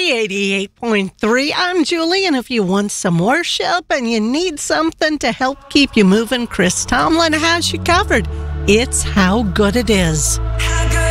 Country 88.3. I'm Julie, and if you want some worship and you need something to help keep you moving, Chris Tomlin has you covered. It's How Good It Is.